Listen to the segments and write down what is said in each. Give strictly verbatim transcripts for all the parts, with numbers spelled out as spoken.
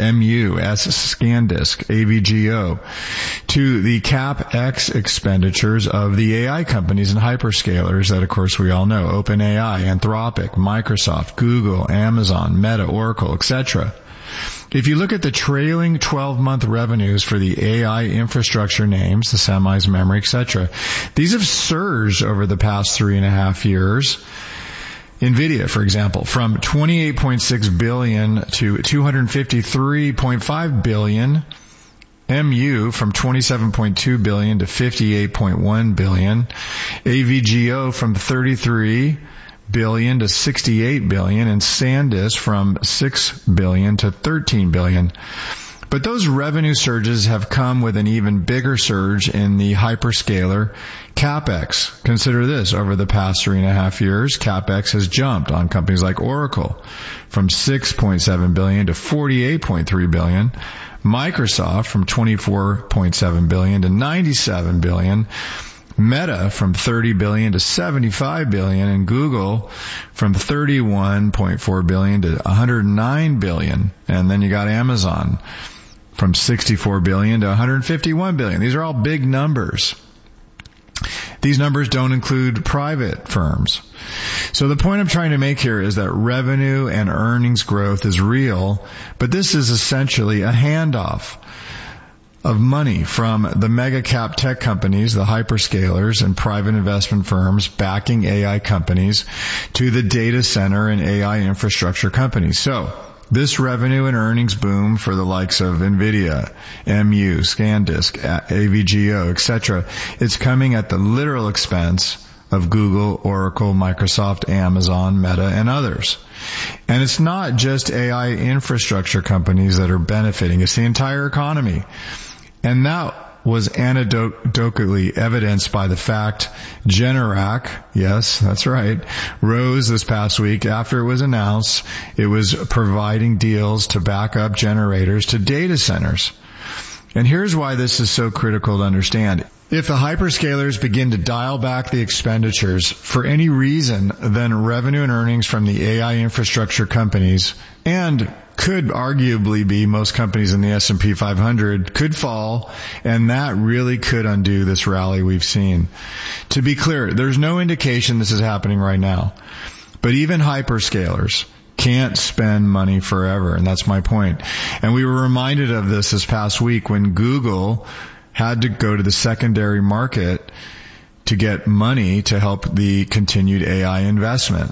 M U, S SanDisk, A V G O, to the CapEx expenditures of the A I companies and hyperscalers that, of course, we all know, OpenAI, Anthropic, Microsoft, Google, Amazon, Meta, Oracle, et cetera. If you look at the trailing twelve-month revenues for the A I infrastructure names, the semis, memory, et cetera, these have surged over the past three and a half years. NVIDIA, for example, from twenty-eight point six billion dollars to two hundred fifty-three point five billion dollars. M U from twenty-seven point two billion dollars to fifty-eight point one billion dollars. A V G O from thirty-three billion dollars to sixty-eight billion dollars, and SanDisk from six billion dollars to thirteen billion dollars. But those revenue surges have come with an even bigger surge in the hyperscaler CapEx. Consider this. Over the past three and a half years, CapEx has jumped on companies like Oracle from six point seven billion dollars to forty-eight point three billion dollars. Microsoft from twenty-four point seven billion dollars to ninety-seven billion dollars. Meta from thirty billion dollars to seventy-five billion dollars, and Google from thirty-one point four billion dollars to one hundred nine billion dollars. And then you got Amazon from sixty-four billion dollars to one hundred fifty-one billion dollars. These are all big numbers. These numbers don't include private firms. So the point I'm trying to make here is that revenue and earnings growth is real, but this is essentially a handoff of money from the mega cap tech companies, the hyperscalers and private investment firms backing A I companies, to the data center and A I infrastructure companies. So this revenue and earnings boom for the likes of NVIDIA, M U, SanDisk, A V G O, et cetera, it's coming at the literal expense of Google, Oracle, Microsoft, Amazon, Meta, and others. And it's not just A I infrastructure companies that are benefiting. It's the entire economy. And that was anecdotally evidenced by the fact Generac, yes, that's right, rose this past week after it was announced it was providing deals to back up generators to data centers. And here's why this is so critical to understand. If the hyperscalers begin to dial back the expenditures for any reason, then revenue and earnings from the A I infrastructure companies, and could arguably be most companies in the S and P five hundred, could fall, and that really could undo this rally we've seen. To be clear, there's no indication this is happening right now. But even hyperscalers can't spend money forever, and that's my point. And we were reminded of this this past week when Google had to go to the secondary market to get money to help the continued A I investment.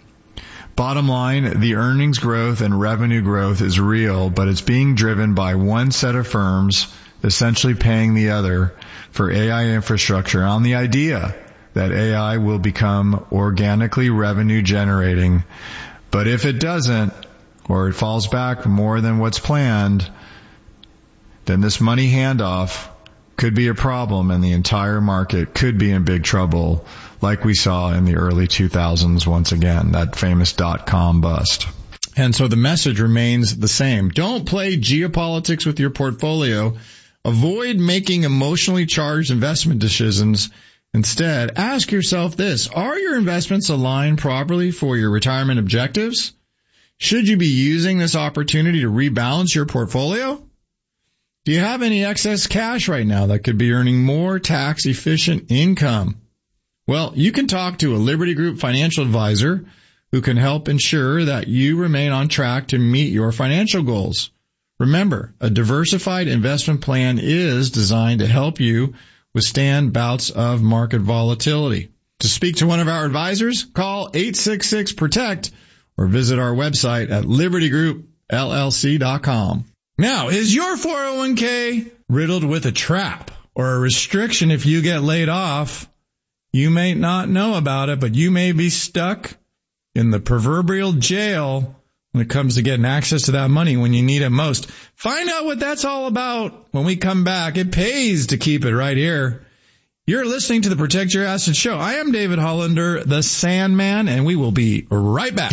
Bottom line, the earnings growth and revenue growth is real, but it's being driven by one set of firms essentially paying the other for A I infrastructure on the idea that A I will become organically revenue generating. But if it doesn't, or it falls back more than what's planned, then this money handoff could be a problem, and the entire market could be in big trouble, like we saw in the early two thousands once again, that famous dot-com bust. And so the message remains the same. Don't play geopolitics with your portfolio. Avoid making emotionally charged investment decisions. Instead, ask yourself this: are your investments aligned properly for your retirement objectives? Should you be using this opportunity to rebalance your portfolio? Do you have any excess cash right now that could be earning more tax-efficient income? Well, you can talk to a Liberty Group financial advisor who can help ensure that you remain on track to meet your financial goals. Remember, a diversified investment plan is designed to help you withstand bouts of market volatility. To speak to one of our advisors, call eight six six protect or visit our website at liberty group L L C dot com. Now, is your four oh one k riddled with a trap or a restriction if you get laid off? You may not know about it, but you may be stuck in the proverbial jail when it comes to getting access to that money when you need it most. Find out what that's all about when we come back. It pays to keep it right here. You're listening to the Protect Your Assets Show. I am David Hollander, the Sandman, and we will be right back.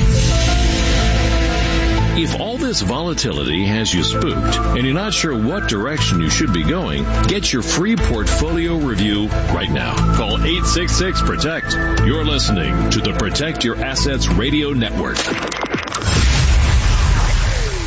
If all this volatility has you spooked and you're not sure what direction you should be going, get your free portfolio review right now. Call eight six six protect. You're listening to the Protect Your Assets Radio Network.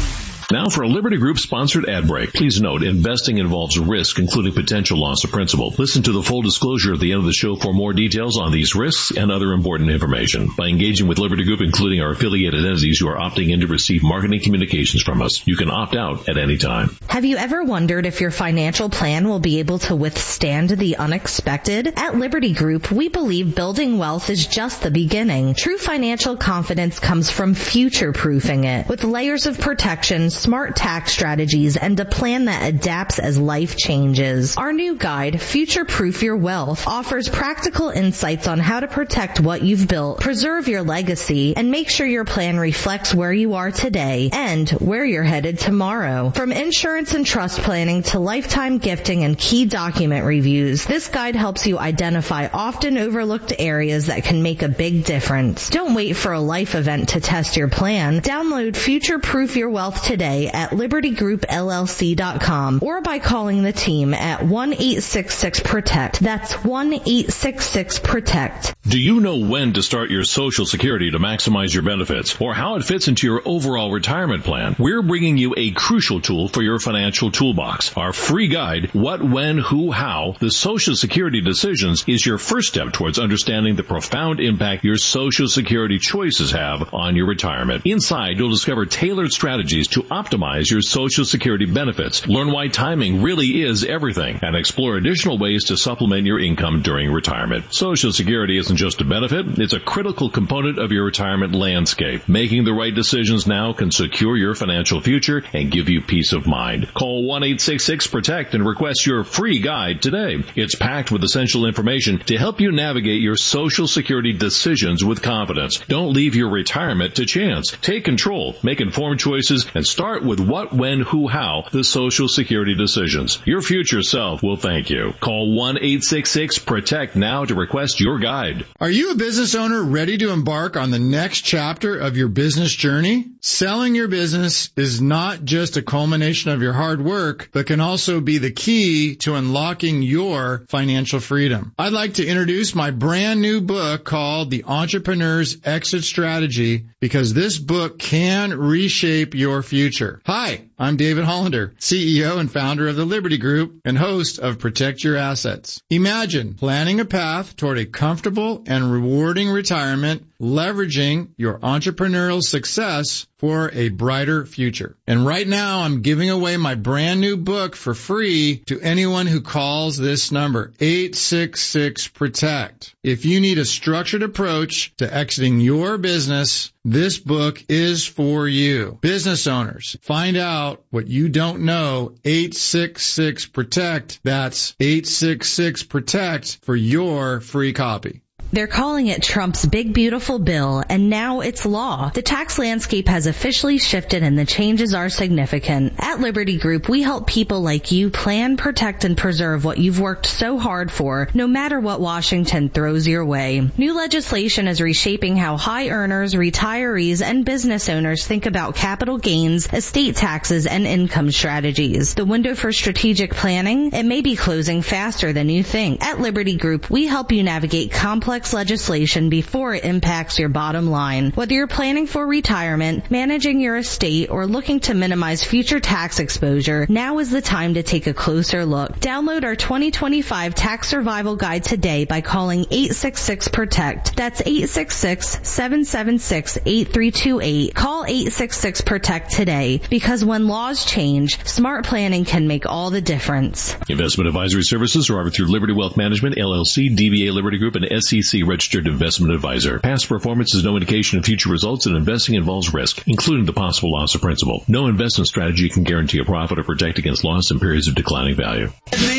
Now for a Liberty Group sponsored ad break. Please note, investing involves risk, including potential loss of principal. Listen to the full disclosure at the end of the show for more details on these risks and other important information. By engaging with Liberty Group, including our affiliated entities, you are opting in to receive marketing communications from us. You can opt out at any time. Have you ever wondered if your financial plan will be able to withstand the unexpected? At Liberty Group, we believe building wealth is just the beginning. True financial confidence comes from future-proofing it. With layers of protection, smart tax strategies, and a plan that adapts as life changes. Our new guide, Future Proof Your Wealth, offers practical insights on how to protect what you've built, preserve your legacy, and make sure your plan reflects where you are today and where you're headed tomorrow. From insurance and trust planning to lifetime gifting and key document reviews, this guide helps you identify often overlooked areas that can make a big difference. Don't wait for a life event to test your plan. Download Future Proof Your Wealth today at liberty group l l c dot com or by calling the team at one eight six six protect. That's one eight six six protect. Do you know when to start your Social Security to maximize your benefits or how it fits into your overall retirement plan? We're bringing you a crucial tool for your financial toolbox. Our free guide, What, When, Who, How, the Social Security Decisions, is your first step towards understanding the profound impact your Social Security choices have on your retirement. Inside, you'll discover tailored strategies to optimize your Social Security benefits, learn why timing really is everything, and explore additional ways to supplement your income during retirement. Social Security isn't just a benefit, it's a critical component of your retirement landscape. Making the right decisions now can secure your financial future and give you peace of mind. Call one eight six six protect and request your free guide today. It's packed with essential information to help you navigate your Social Security decisions with confidence. Don't leave your retirement to chance. Take control, make informed choices, and start with What, When, Who, How, the Social Security Decisions. Your future self will thank you. Call one eight six six protect now to request your guide. Are you a business owner ready to embark on the next chapter of your business journey? Selling your business is not just a culmination of your hard work, but can also be the key to unlocking your financial freedom. I'd like to introduce my brand new book called The Entrepreneur's Exit Strategy, because this book can reshape your future. Hi, I'm David Hollander, C E O and founder of the Liberty Group and host of Protect Your Assets. Imagine planning a path toward a comfortable and rewarding retirement, leveraging your entrepreneurial success for a brighter future. And right now, I'm giving away my brand new book for free to anyone who calls this number, eight six six protect. If you need a structured approach to exiting your business, this book is for you. Business owners, find out what you don't know. eight six six protect. That's eight six six protect for your free copy. They're calling it Trump's Big Beautiful Bill, and now it's law. The tax landscape has officially shifted, and the changes are significant. At Liberty Group, we help people like you plan, protect, and preserve what you've worked so hard for, no matter what Washington throws your way. New legislation is reshaping how high earners, retirees, and business owners think about capital gains, estate taxes, and income strategies. The window for strategic planning, it may be closing faster than you think. At Liberty Group, we help you navigate complex legislation before it impacts your bottom line. Whether you're planning for retirement, managing your estate, or looking to minimize future tax exposure, now is the time to take a closer look. Download our twenty twenty-five Tax Survival Guide today by calling eight six six protect. That's eight six six, seven seven six, eight three two eight. Call eight six six protect today, because when laws change, smart planning can make all the difference. Investment advisory services are offered through Liberty Wealth Management, L L C, D B A Liberty Group, and S E C registered investment advisor. Past performance is no indication of future results, and investing involves risk, including the possible loss of principal. No investment strategy can guarantee a profit or protect against loss in periods of declining value.